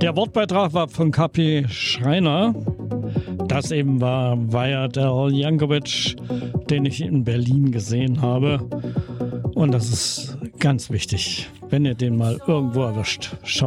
Der Wortbeitrag war von KP Schreiner. Das eben war Vajadel Jankovic, den ich in Berlin gesehen habe. Und das ist ganz wichtig, wenn ihr den mal irgendwo erwischt. Schaut